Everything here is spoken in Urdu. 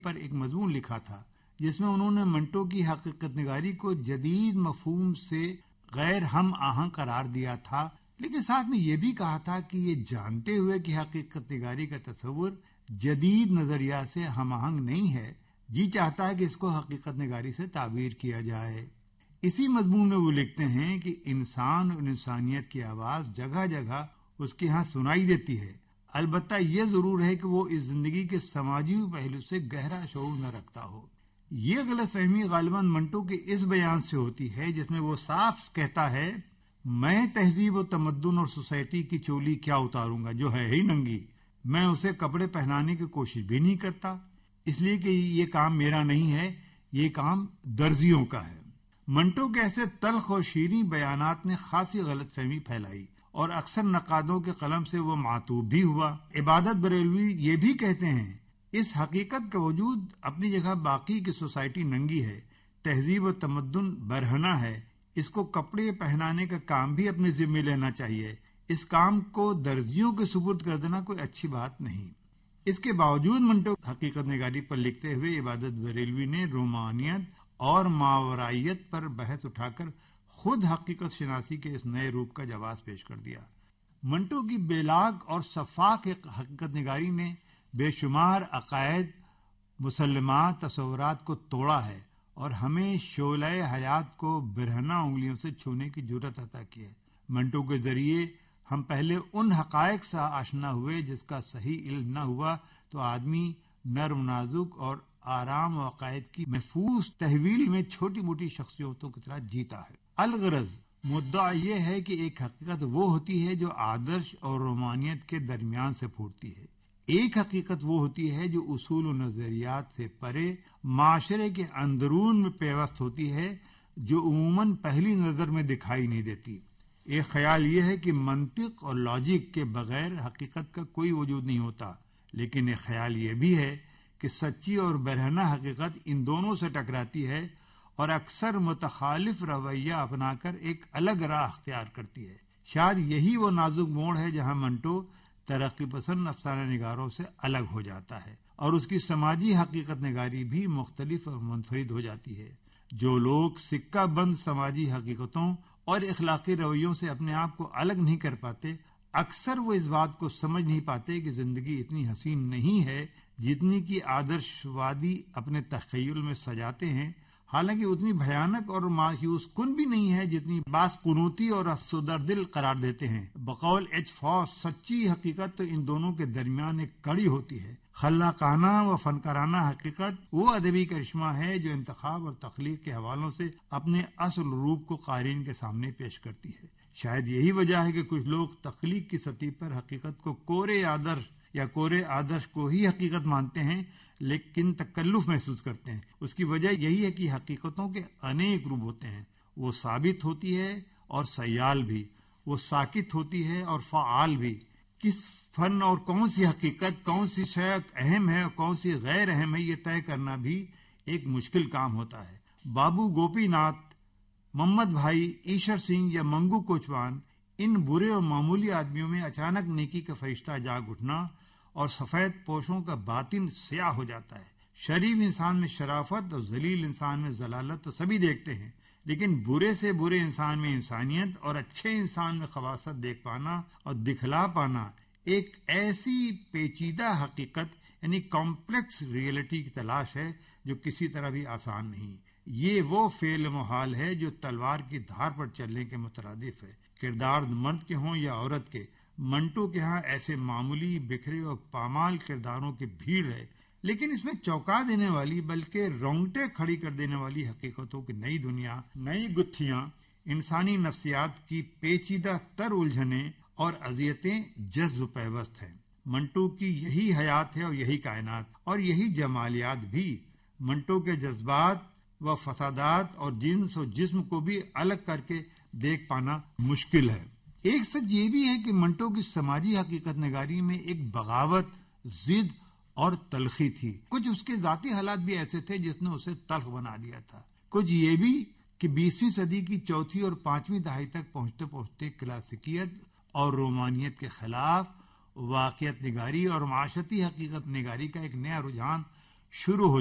پر ایک مضمون لکھا تھا جس میں انہوں نے منٹو کی حقیقت نگاری کو جدید مفہوم سے غیر ہم آہنگ قرار دیا تھا، لیکن ساتھ میں یہ بھی کہا تھا کہ یہ جانتے ہوئے کہ حقیقت نگاری کا تصور جدید نظریہ سے ہم آہنگ نہیں ہے، جی چاہتا ہے کہ اس کو حقیقت نگاری سے تعبیر کیا جائے۔ اسی مضمون میں وہ لکھتے ہیں کہ انسان اور انسانیت کی آواز جگہ جگہ اس کے ہاں سنائی دیتی ہے، البتہ یہ ضرور ہے کہ وہ اس زندگی کے سماجی پہلو سے گہرا شعور نہ رکھتا ہو۔ یہ غلط فہمی غالباً منٹو کے اس بیان سے ہوتی ہے جس میں وہ صاف کہتا ہے، میں تہذیب و تمدن اور سوسائٹی کی چولی کیا اتاروں گا جو ہے ہی ننگی، میں اسے کپڑے پہنانے کی کوشش بھی نہیں کرتا، اس لیے کہ یہ کام میرا نہیں ہے، یہ کام درزیوں کا ہے۔ منٹو کے ایسے تلخ اور شیریں بیانات نے خاصی غلط فہمی پھیلائی اور اکثر نقادوں کے قلم سے وہ معطوب بھی ہوا۔ عبادت بریلوی یہ بھی کہتے ہیں، اس حقیقت کا وجود اپنی جگہ باقی کی سوسائٹی ننگی ہے، تہذیب و تمدن برہنہ ہے، اس کو کپڑے پہنانے کا کام بھی اپنے ذمہ لینا چاہیے، اس کام کو درزیوں کے سپرد کر دینا کوئی اچھی بات نہیں۔ اس کے باوجود منٹو حقیقت نگاری پر لکھتے ہوئے عبادت بریلوی نے رومانیت اور ماورائیت پر بحث اٹھا کر خود حقیقت شناسی کے اس نئے روپ کا جواز پیش کر دیا۔ منٹو کی بیلاگ اور شفاف حقیقت نگاری نے بے شمار عقائد، مسلمات، تصورات کو توڑا ہے اور ہمیں شعلہ حیات کو برہنہ انگلیوں سے چھونے کی جرأت عطا کی ہے۔ منٹو کے ذریعے ہم پہلے ان حقائق سے آشنا ہوئے جس کا صحیح علم نہ ہوا تو آدمی نرم نازک اور آرام و عقائد کی محفوظ تحویل میں چھوٹی موٹی شخصیتوں کی طرح جیتا ہے۔ الغرض مدعا یہ ہے کہ ایک حقیقت وہ ہوتی ہے جو آدرش اور رومانیت کے درمیان سے پھوٹتی ہے، ایک حقیقت وہ ہوتی ہے جو اصول و نظریات سے پرے معاشرے کے اندرون میں پیوست ہوتی ہے، جو عموماً پہلی نظر میں دکھائی نہیں دیتی۔ ایک خیال یہ ہے کہ منطق اور لاجک کے بغیر حقیقت کا کوئی وجود نہیں ہوتا، لیکن ایک خیال یہ بھی ہے کہ سچی اور برہنہ حقیقت ان دونوں سے ٹکراتی ہے اور اکثر متخالف رویہ اپنا کر ایک الگ راہ اختیار کرتی ہے۔ شاید یہی وہ نازک موڑ ہے جہاں منٹو ترقی پسند افسانہ نگاروں سے الگ ہو جاتا ہے اور اس کی سماجی حقیقت نگاری بھی مختلف اور منفرد ہو جاتی ہے۔ جو لوگ سکہ بند سماجی حقیقتوں اور اخلاقی رویوں سے اپنے آپ کو الگ نہیں کر پاتے، اکثر وہ اس بات کو سمجھ نہیں پاتے کہ زندگی اتنی حسین نہیں ہے جتنی کہ آدرش وادی اپنے تخیل میں سجاتے ہیں، حالانکہ اتنی بھیانک اور مایوس کن بھی نہیں ہے جتنی بعض قنوطی اور افسردہ دل قرار دیتے ہیں۔ بقول ایچ فاس، سچی حقیقت تو ان دونوں کے درمیان ایک کڑی ہوتی ہے۔ خلاقانہ و فنکارانہ حقیقت وہ ادبی کرشمہ ہے جو انتخاب اور تخلیق کے حوالوں سے اپنے اصل روپ کو قارئین کے سامنے پیش کرتی ہے۔ شاید یہی وجہ ہے کہ کچھ لوگ تخلیق کی سطح پر حقیقت کو کورے آدرش یا کورے آدرش کو ہی حقیقت مانتے ہیں لیکن تکلف محسوس کرتے ہیں۔ اس کی وجہ یہی ہے کہ حقیقتوں کے انیک روپ ہوتے ہیں، وہ ثابت ہوتی ہے اور سیال بھی، وہ ساکت ہوتی ہے اور فعال بھی۔ کس فن اور کون سی حقیقت، کون سی شے اہم ہے اور کون سی غیر اہم ہے، یہ طے کرنا بھی ایک مشکل کام ہوتا ہے۔ بابو گوپی ناتھ، محمد بھائی، ایشور سنگھ یا منگو کوچوان، ان برے اور معمولی آدمیوں میں اچانک نیکی کا فرشتہ جاگ اٹھنا اور سفید پوشوں کا باطن سیاہ ہو جاتا ہے۔ شریف انسان میں شرافت اور ذلیل انسان میں ضلالت تو سبھی دیکھتے ہیں، لیکن برے سے برے انسان میں انسانیت اور اچھے انسان میں خباثت دیکھ پانا اور دکھلا پانا ایک ایسی پیچیدہ حقیقت یعنی کمپلیکس ریئلٹی کی تلاش ہے جو کسی طرح بھی آسان نہیں۔ یہ وہ فعل محال ہے جو تلوار کی دھار پر چلنے کے مترادف ہے، کردار مرد کے ہوں یا عورت کے۔ منٹو کے ہاں ایسے معمولی، بکھرے اور پامال کرداروں کی بھیڑ ہے، لیکن اس میں چونکا دینے والی بلکہ رونگٹے کھڑی کر دینے والی حقیقتوں کی نئی دنیا، نئی گتھیاں، انسانی نفسیات کی پیچیدہ تر الجھنیں اور اذیتیں جذب پیوست ہیں۔ منٹو کی یہی حیات ہے اور یہی کائنات اور یہی جمالیات بھی۔ منٹو کے جذبات و فسادات اور جنس و جسم کو بھی الگ کر کے دیکھ پانا مشکل ہے۔ ایک سچ یہ بھی ہے کہ منٹو کی سماجی حقیقت نگاری میں ایک بغاوت، ضد اور تلخی تھی۔ کچھ اس کے ذاتی حالات بھی ایسے تھے جس نے اسے تلخ بنا دیا تھا۔ کچھ یہ بھی کہ 20ویں صدی کی چوتھی اور 5ویں دہائی تک پہنچتے پہنچتے کلاسیکیت اور رومانیت کے خلاف واقعیت نگاری اور معاشرتی حقیقت نگاری کا ایک نیا رجحان شروع ہو